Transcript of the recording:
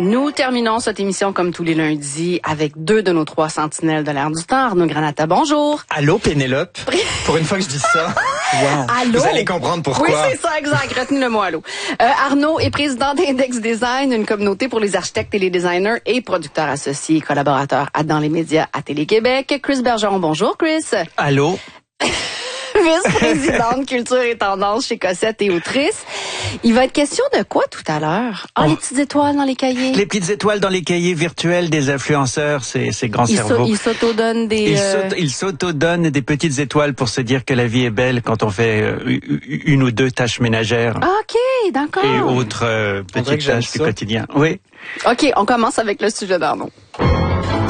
Nous terminons cette émission comme tous les lundis avec 2 de nos 3 sentinelles de l'air du temps. Arnaud Granata, bonjour. Allô, Pénélope. Pour une fois que je dis ça. Wow. Allô? Vous allez comprendre pourquoi. Oui, c'est ça, exact. Retenez le mot allô. Arnaud est président d'Index Design, une communauté pour les architectes et les designers et producteurs associés, collaborateurs dans les médias à Télé-Québec. Chris Bergeron, bonjour Chris. Allô. Vice-présidente culture et tendance chez Cossette et Autrice. Il va être question de quoi tout à l'heure? Les petites étoiles dans les cahiers. Les petites étoiles dans les cahiers virtuels des influenceurs, ces grands cerveaux. Ils s'autodonnent des... Ils s'autodonnent des petites étoiles pour se dire que la vie est belle quand on fait une ou deux tâches ménagères. Ah, OK, d'accord. Et autres petites tâches du quotidien. Oui. OK, on commence avec le sujet d'Arnaud.